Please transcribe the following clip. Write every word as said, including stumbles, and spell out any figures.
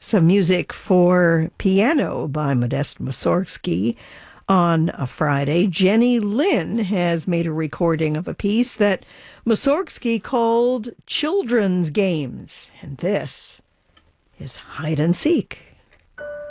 Some music for piano by Modest Mussorgsky. On a Friday, Jenny Lin has made a recording of a piece that Mussorgsky called Children's Games. And this is Hide and Seek.